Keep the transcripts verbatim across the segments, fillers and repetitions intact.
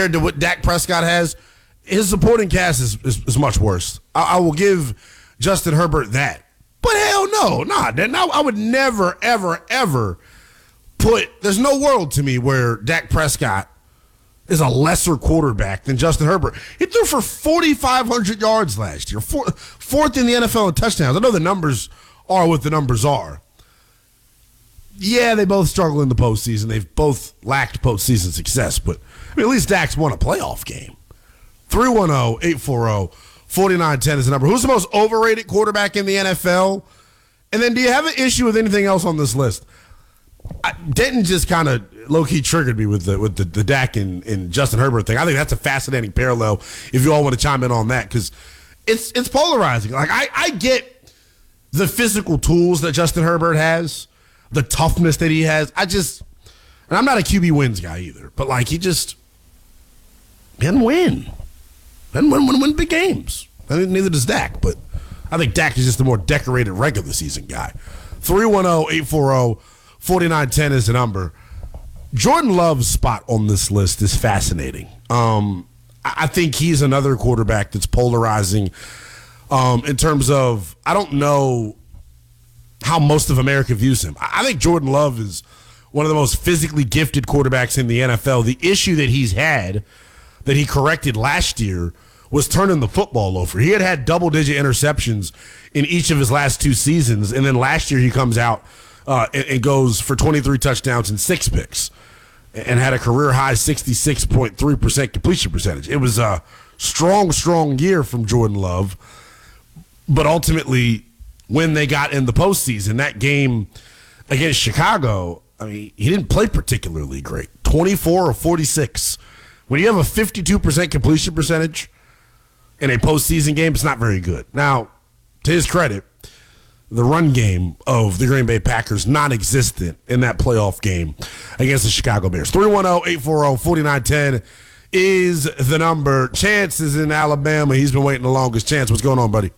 compared to what Dak Prescott has, his supporting cast is, is, is much worse. I, I will give Justin Herbert that. But hell no, nah. Then I, I would never, ever, ever put – there's no world to me where Dak Prescott is a lesser quarterback than Justin Herbert. He threw for forty-five hundred yards last year, four, fourth in the N F L in touchdowns. I know the numbers are what the numbers are. Yeah, they both struggle in the postseason. They've both lacked postseason success, but I mean, at least Dak's won a playoff game. three one zero, eight four zero, four nine one zero is the number. Who's the most overrated quarterback in the N F L? And then do you have an issue with anything else on this list? I, Denton just kind of low-key triggered me with the with the, the Dak and, and Justin Herbert thing. I think that's a fascinating parallel if you all want to chime in on that, because it's it's polarizing. Like I, I get the physical tools that Justin Herbert has, the toughness that he has. I just, and I'm not a Q B wins guy either, but like he just didn't win. Didn't win, win, win big games. I mean, neither does Dak, but I think Dak is just a more decorated regular season guy. three one zero, eight four zero, four nine one zero is the number. Jordan Love's spot on this list is fascinating. Um, I think he's another quarterback that's polarizing um, in terms of, I don't know how most of America views him. I think Jordan Love is one of the most physically gifted quarterbacks in the N F L. The issue that he's had that he corrected last year was turning the football over. He had had double-digit interceptions in each of his last two seasons, and then last year he comes out uh, and, and goes for twenty-three touchdowns and six picks and had a career-high sixty-six point three percent completion percentage. It was a strong, strong year from Jordan Love, but ultimately when they got in the postseason, that game against Chicago, I mean, he didn't play particularly great. twenty-four or forty-six. When you have a fifty-two percent completion percentage in a postseason game, it's not very good. Now, to his credit, the run game of the Green Bay Packers non-existent in that playoff game against the Chicago Bears. three one zero, eight four zero, four nine one zero is the number. Chance is in Alabama. He's been waiting the longest. Chance, what's going on, buddy?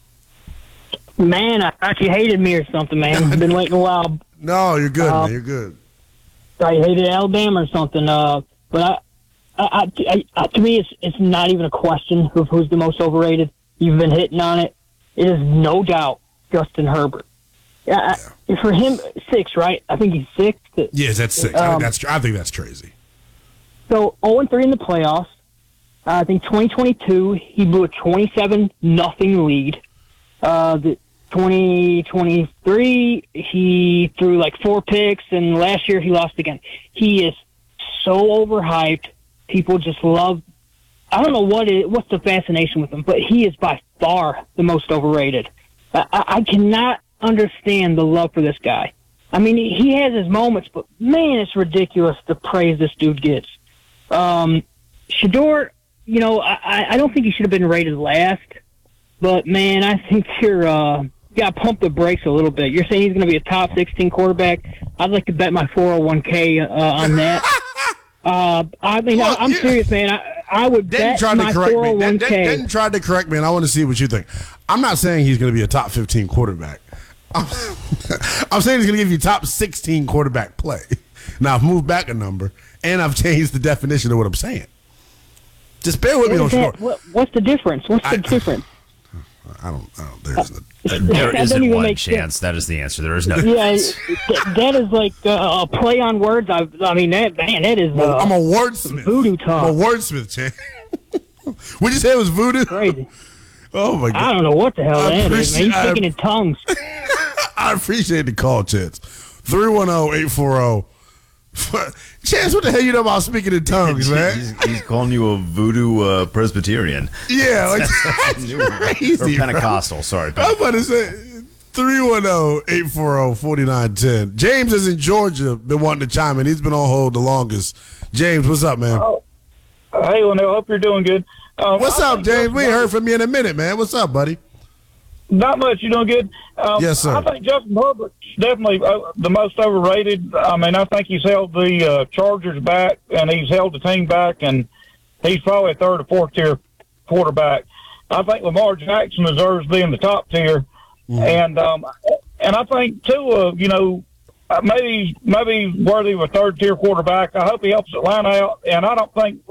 Man, I thought you hated me or something, man. I've been waiting a while. No, you're good, uh, man. You're good. I hated Alabama or something. Uh, but I, I, I, I, to me, it's it's not even a question of who's the most overrated. You've been hitting on it. It is no doubt Justin Herbert. Yeah, yeah. For him, six, right? I think he's six. Yes, that's six. Um, I, think that's, I think that's crazy. So, oh and three in the playoffs. Uh, I think twenty twenty-two, he blew a twenty-seven nothing lead. Uh, the twenty twenty-three, he threw like four picks, and last year he lost again. He is so overhyped. People just love. I don't know what it, what's the fascination with him, but he is by far the most overrated. I, I cannot understand the love for this guy. I mean, he has his moments, but man, it's ridiculous the praise this dude gets. Um, Shedeur, you know, I, I don't think he should have been rated last, but man, I think you're uh, you got to pump the brakes a little bit. You're saying he's going to be a top sixteen quarterback. I'd like to bet my four oh one k uh, on that. Uh, I mean, well, I, I'm yeah. serious, man. I, I would Denton bet tried my to correct four oh one k. Me. Denton, Denton tried to correct me, and I want to see what you think. I'm not saying he's going to be a top fifteen quarterback. I'm, I'm saying he's going to give you top sixteen quarterback play. Now, I've moved back a number, and I've changed the definition of what I'm saying. Just bear with what me on short. What, what's the difference? What's the I, difference? I don't. I don't. There's no. There isn't one chance. That is the answer. There is no. Yeah, that, that is like uh, a play on words. I, I mean, that man, that is. Uh, I'm a wordsmith. Voodoo talk. I'm a wordsmith, Chan. What'd you say it was voodoo? Crazy. Oh my God! I don't know what the hell I that is, man. He's speaking in tongues. I appreciate the call, Chance. three one zero, eight four zero. Chance, what the hell you know about speaking in tongues, man? He's, he's calling you a voodoo uh, Presbyterian. Yeah, like that's crazy. Or Pentecostal, bro. Sorry. I'm about to say three one zero, eight four zero, four nine one zero. James is in Georgia, been wanting to chime in. He's been on hold the longest. James, what's up, man? Oh, hey, well, I hope you're doing good. Um, what's I up, James? We ain't heard from you in a minute, man. What's up, buddy? Not much. You doing good? Um, yes, sir. I think Justin Herbert's definitely uh, the most overrated. I mean, I think he's held the uh, Chargers back, and he's held the team back, and he's probably a third or fourth tier quarterback. I think Lamar Jackson deserves to be in the top tier, mm-hmm. and um, and I think too, uh, you know, maybe maybe worthy of a third tier quarterback. I hope he helps Atlanta out, and I don't think